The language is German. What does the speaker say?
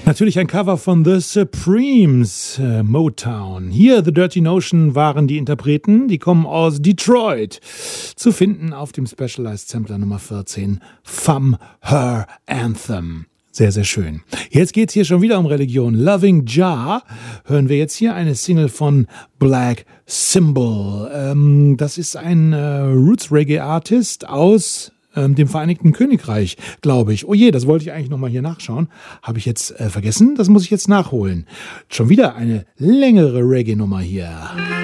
Natürlich ein Cover von The Supremes, Motown. Hier, The Dirty Notion waren die Interpreten, die kommen aus Detroit. Zu finden auf dem Specialized Sampler Nummer 14, Femme Her Anthem. Sehr, sehr schön. Jetzt geht's hier schon wieder um Religion. Loving Jah hören wir jetzt hier eine Single von Black Symbol. Das ist ein Roots-Reggae-Artist aus dem Vereinigten Königreich, glaube ich. Oh je, das wollte ich eigentlich nochmal hier nachschauen. Habe ich jetzt vergessen? Das muss ich jetzt nachholen. Schon wieder eine längere Reggae-Nummer hier.